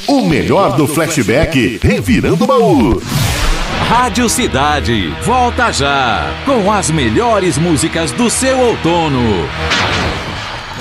O melhor do flashback, revirando o baú. Rádio Cidade, volta já, com as melhores músicas do seu outono.